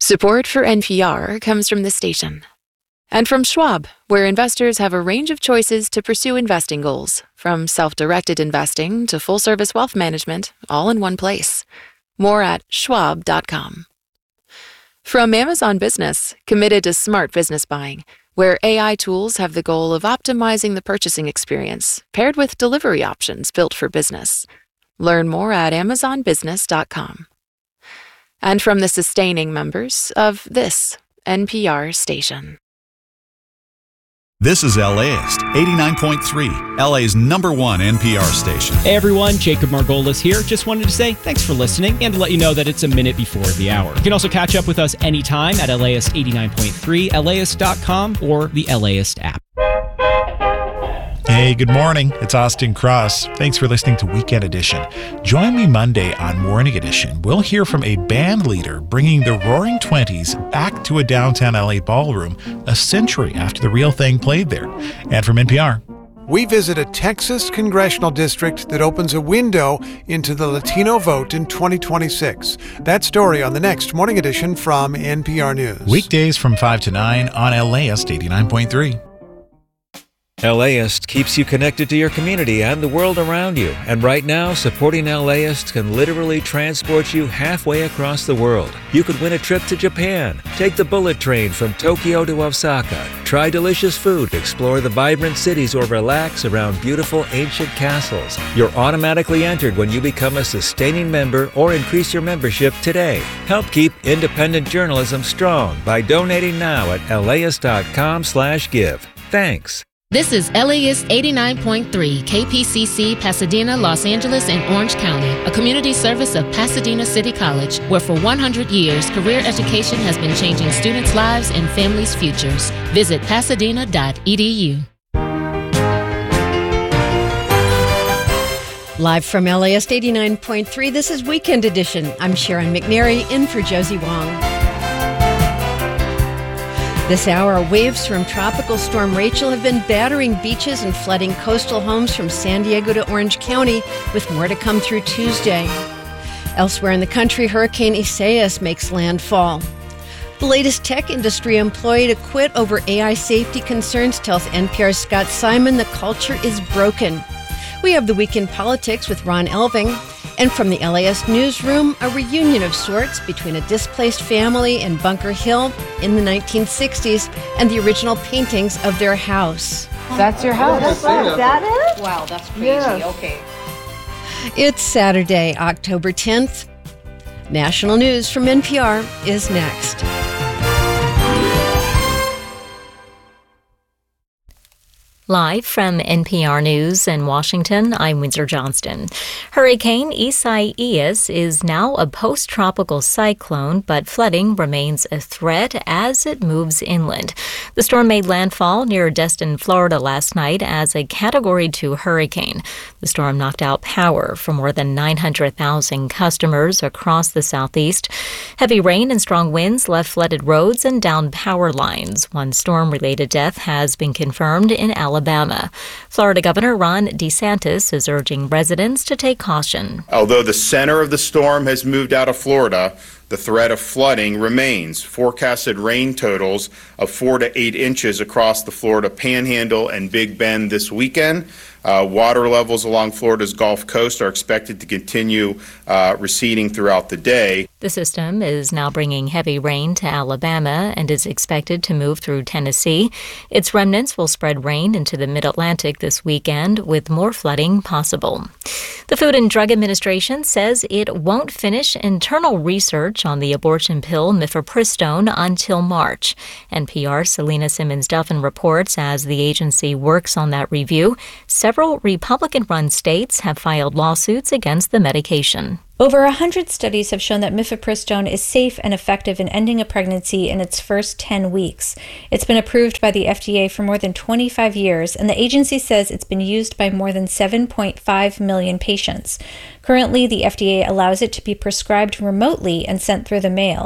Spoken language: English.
Support for NPR comes from this station. And from Schwab, where investors have a range of choices to pursue investing goals, from self-directed investing to full-service wealth management, all in one place. More at schwab.com. From Amazon Business, committed to smart business buying, where AI tools have the goal of optimizing the purchasing experience, paired with delivery options built for business. Learn more at amazonbusiness.com. And from the sustaining members of this NPR station. This is LAist 89.3, LA's #1 NPR station. Hey everyone, Jacob Margolis here. Just wanted to say thanks for listening and to let you know that it's a minute before the hour. You can also catch up with us anytime at LAist 89.3, LAist.com, or the LAist app. Hey, good morning. It's Austin Cross. Thanks for listening to Weekend Edition. Join me Monday on Morning Edition. We'll hear from a band leader bringing the Roaring Twenties back to a downtown LA ballroom a century after the real thing played there. And from NPR, we visit a Texas congressional district that opens a window into the Latino vote in 2026. That story on the next Morning Edition from NPR News. Weekdays from 5 to 9 on LAist 89.3. LAist keeps you connected to your community and the world around you. And right now, supporting LAist can literally transport you halfway across the world. You could win a trip to Japan, take the bullet train from Tokyo to Osaka, try delicious food, explore the vibrant cities, or relax around beautiful ancient castles. You're automatically entered when you become a sustaining member or increase your membership today. Help keep independent journalism strong by donating now at laist.com/give. Thanks. This is LAist 89.3, KPCC, Pasadena, Los Angeles, and Orange County, a community service of Pasadena City College, where for 100 years, career education has been changing students' lives and families' futures. Visit pasadena.edu. Live from LAist 89.3, this is Weekend Edition. I'm Sharon McNary, in for Josie Wong. This hour, waves from Tropical Storm Rachel have been battering beaches and flooding coastal homes from San Diego to Orange County, with more to come through Tuesday. Elsewhere in the country, Hurricane Isaias makes landfall. The latest tech industry employee to quit over AI safety concerns tells NPR's Scott Simon the culture is broken. We have the weekend politics with Ron Elving. And from the LAist newsroom, a reunion of sorts between a displaced family in Bunker Hill in the 1960s and the original paintings of their house. That's your house. That's that it? Wow, that's crazy. Yes. Okay. It's Saturday, October 10th. National news from NPR is next. Live from NPR News in Washington, I'm Windsor Johnston. Hurricane Isaias is now a post-tropical cyclone, but flooding remains a threat as it moves inland. The storm made landfall near Destin, Florida last night as a Category 2 hurricane. The storm knocked out power for more than 900,000 customers across the southeast. Heavy rain and strong winds left flooded roads and downed power lines. One storm-related death has been confirmed in Alabama. Florida Governor Ron DeSantis is urging residents to take caution. Although the center of the storm has moved out of Florida, the threat of flooding remains. Forecasted rain totals of 4 to 8 inches across the Florida Panhandle and Big Bend this weekend. Water levels along Florida's Gulf Coast are expected to continue receding throughout the day. The system is now bringing heavy rain to Alabama and is expected to move through Tennessee. Its remnants will spread rain into the mid-Atlantic this weekend, with more flooding possible. The Food and Drug Administration says it won't finish internal research on the abortion pill mifepristone until March. NPR's Selena Simmons-Duffin reports as the agency works on that review, several Republican-run states have filed lawsuits against the medication. Over 100 studies have shown that mifepristone is safe and effective in ending a pregnancy in its first 10 weeks. It's been approved by the FDA for more than 25 years, and the agency says it's been used by more than 7.5 million patients. Currently, the FDA allows it to be prescribed remotely and sent through the mail.